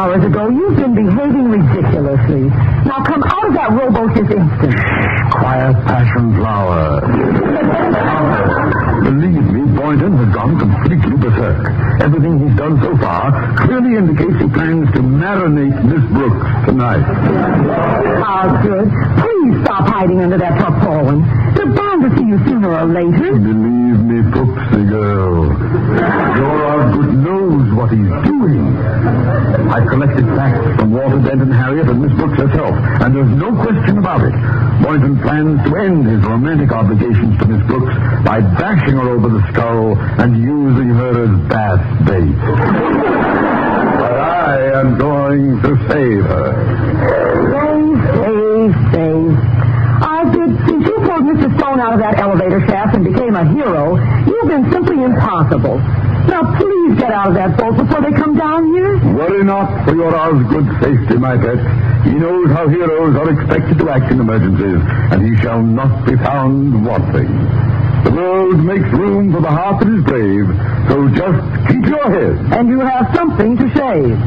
hours ago, you've been behaving ridiculously. Now come out of that rowboat this instant. Quiet passion flower. Believe me, Boynton has gone completely berserk. Everything he's done so far clearly indicates he plans to marinate Miss Brooks tonight. Osgood, please stop hiding under that tarpaulin. They're bound to see you sooner or later. Believe me, Brooksy girl, your Osgood knows what he's doing. I've collected facts from Walter Dent and Harriet and Miss Brooks herself, and there's no question about it. Boynton plans to end his romantic obligations to Miss Brooks by bashing her over the skull and using her as bass bait. But I am going to save her. Save. Since you pulled Mr. Stone out of that elevator shaft and became a hero, you've been simply impossible. Now, please get out of that boat before they come down here. Worry not for your Osgood's safety, my pet. He knows how heroes are expected to act in emergencies, and he shall not be found wanting. The world makes room for the heart that is brave, so just keep your head. And you have something to shave.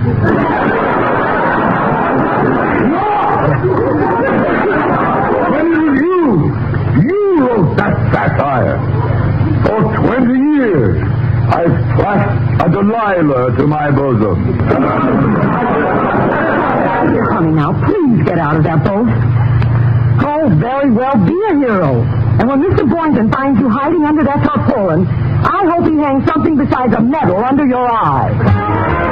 You wrote that satire. For 20 years, I've clasped a Delilah to my bosom. Honey, now, please get out of that boat. Oh, very well, be a hero. And when Mr. Boynton finds you hiding under that tarpaulin, I hope he hangs something besides a medal under your eye.